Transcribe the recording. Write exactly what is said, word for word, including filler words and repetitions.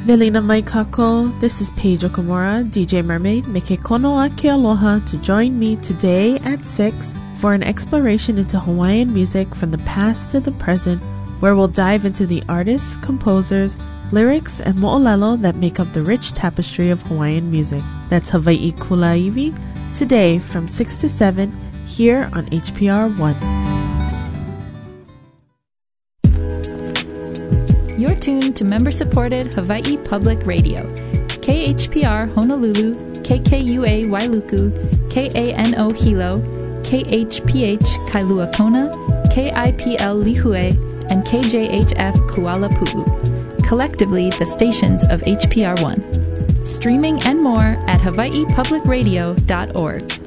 Velina Maikako, this is Paige Okamura, D J Mermaid, Meke Kono Ake Aloha, to join me today at six for an exploration into Hawaiian music from the past to the present, where we'll dive into the artists, composers, lyrics, and mo'olelo that make up the rich tapestry of Hawaiian music. That's Hawaii Kulaiwi, today from six to seven, here on H P R one. You're tuned to member-supported Hawaii Public Radio, K H P R Honolulu, K K U A Wailuku, K A N O Hilo, K H P H Kailua Kona, K I P L Lihue, and K J H F Kuala Pu'u, collectively the stations of H P R one. Streaming and more at hawaii public radio dot org.